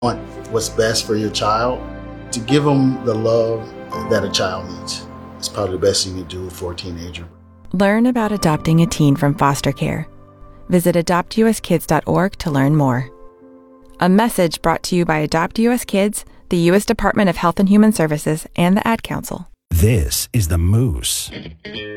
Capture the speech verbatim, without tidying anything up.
want what's best for your child, to give them the love that a child needs. It's probably the best thing you do for a teenager. Learn about adopting a teen from foster care. Visit adopt u s kids dot org to learn more. A message brought to you by Adopt U S Kids, the U S Department of Health and Human Services, and the Ad Council. This is The Moose.